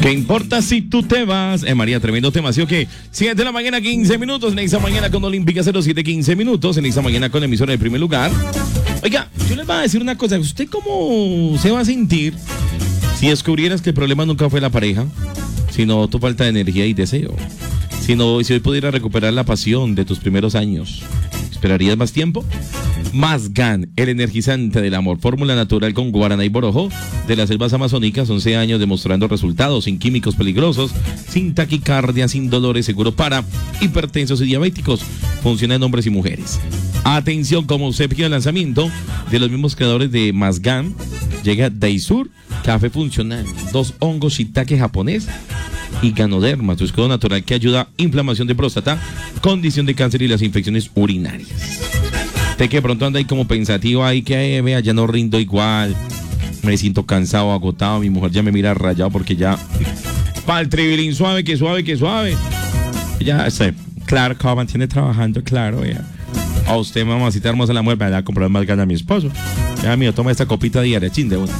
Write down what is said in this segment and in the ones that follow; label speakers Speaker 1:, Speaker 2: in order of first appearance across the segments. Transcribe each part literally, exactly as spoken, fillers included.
Speaker 1: ¿Qué importa si tú te vas? Eh, María, tremendo tema, ¿sí o qué? siete de la mañana, quince minutos. En esta mañana con Olímpica cero siete, quince minutos. En esta mañana con emisora de primer lugar. Oiga, yo les voy a decir una cosa. ¿Usted cómo se va a sentir si descubrieras que el problema nunca fue la pareja, sino tu falta de energía y deseo? Sino si hoy pudieras recuperar la pasión de tus primeros años, ¿esperarías más tiempo? Masgan, el energizante del amor, fórmula natural con guaraná y borojo de las selvas amazónicas, once años demostrando resultados, sin químicos peligrosos, sin taquicardia, sin dolores, seguro para hipertensos y diabéticos, funciona en hombres y mujeres. Atención, como obsequio de lanzamiento de los mismos creadores de Masgan, llega Daisur, café funcional, dos hongos shiitake japonés y Ganoderma, tu escudo natural que ayuda a inflamación de próstata, condición de cáncer y las infecciones urinarias. Usted que pronto anda ahí como pensativo ahí que eh, vea, ya no rindo igual, me siento cansado, agotado, mi mujer ya me mira rayado porque ya para el tribilín suave, que suave, que suave. Ya sé, claro, como mantiene trabajando, claro, ya. A usted, mamacita hermosa, la mujer me va a comprar más gana a mi esposo. Ya, mío, toma esta copita diaria, chinde, bueno.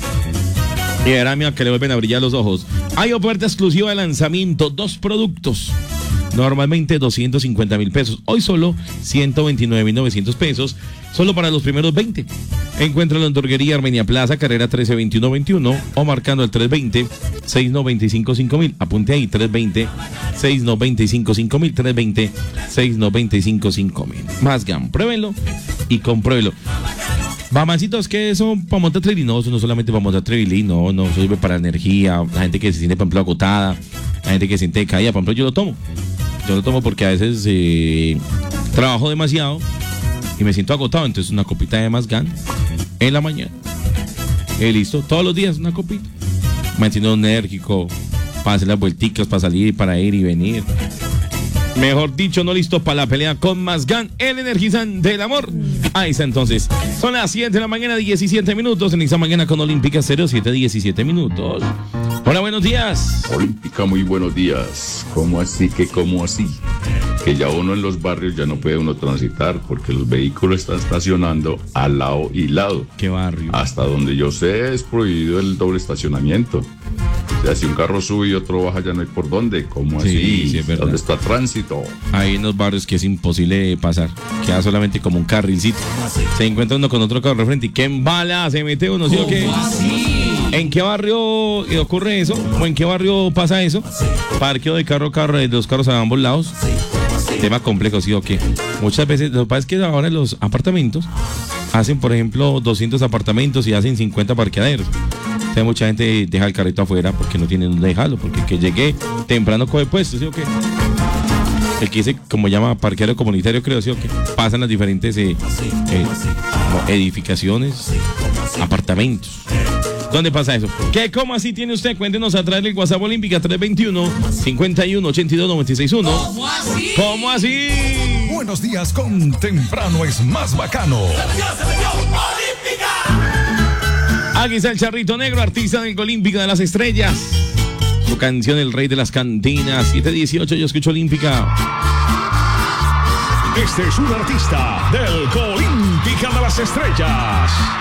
Speaker 1: Y verá, mío, que le vuelven a brillar los ojos. Hay oferta exclusiva de lanzamiento, dos productos. Normalmente doscientos cincuenta mil pesos. Hoy solo ciento veintinueve mil novecientos pesos. Solo para los primeros veinte. Encuéntralo en Droguería Armenia Plaza, carrera trece veintiuno veintiuno. O marcando el tres veinte, seis noventa y cinco, cinco mil. Apunte ahí, tres veinte, seis noventa y cinco, cinco mil. tres veinte, seis noventa y cinco, cinco mil. Masgan, pruébenlo y compruébelo. Mamancitos, que eso para montar trailing, no, eso no solamente para montar trailing, no, no, eso sirve para energía, la gente que se siente, por ejemplo, agotada, la gente que se siente caída, por ejemplo, yo lo tomo, yo lo tomo porque a veces eh, trabajo demasiado y me siento agotado, entonces una copita de Masgan en la mañana, y listo, todos los días una copita, me siento enérgico, para hacer las vuelticas, para salir, para ir y venir. Mejor dicho, no listo para la pelea con Masgan, el energizante del amor. Ahí está entonces. Son las siete de la mañana, diecisiete minutos. En esta mañana con Olímpica cero siete, diecisiete minutos. Hola, buenos días.
Speaker 2: Olímpica, muy buenos días. ¿Cómo así que cómo así? Que ya uno en los barrios ya no puede uno transitar porque los vehículos están estacionando al lado y lado.
Speaker 1: ¿Qué barrio?
Speaker 2: Hasta donde yo sé es prohibido el doble estacionamiento. O sea, si un carro sube y otro baja ya no hay por dónde. ¿Cómo así?
Speaker 1: Sí, sí, es verdad.
Speaker 2: ¿Dónde está tránsito?
Speaker 1: Hay unos barrios que es imposible pasar. Queda solamente como un carrilcito. Se encuentra uno con otro carro de frente y ¿qué embala? Se mete uno, ¿sí o qué? ¿En qué barrio ocurre eso? ¿O en qué barrio pasa eso? Parqueo de carro, carro, de los carros a ambos lados. Tema complejo, ¿sí o qué? Muchas veces, lo que pasa es que ahora los apartamentos hacen, por ejemplo, doscientos apartamentos y hacen cincuenta parqueaderos. Entonces mucha gente deja el carrito afuera porque no tienen dónde dejarlo, porque el que llegue temprano coge puesto, ¿sí o qué? El que dice, como llama parqueadero comunitario, creo, ¿sí o qué? Pasan las diferentes eh, eh, edificaciones, apartamentos. ¿Dónde pasa eso? ¿Qué, cómo así tiene usted? Cuéntenos a través del WhatsApp Olímpica tres veintiuno, cincuenta y uno, ochenta y dos, noventa y seis uno. ¿Cómo así? ¿Cómo así?
Speaker 3: Buenos días con Temprano es más bacano.
Speaker 1: Aquí está el Charrito Negro, artista del Olímpica de las Estrellas. Su canción El Rey de las Cantinas, siete dieciocho, yo escucho Olímpica.
Speaker 3: Este es un artista del Olímpica de las Estrellas.